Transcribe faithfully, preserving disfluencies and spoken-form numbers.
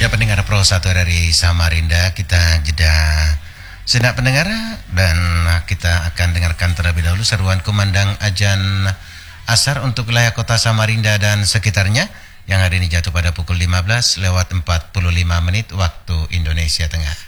sudah pendengar Pro satu dari Samarinda, kita jeda senak pendengar dan kita akan dengarkan terlebih dahulu seruan kumandang ajan asar untuk wilayah kota Samarinda dan sekitarnya yang hari ini jatuh pada pukul lima belas lewat empat puluh lima menit waktu Indonesia Tengah.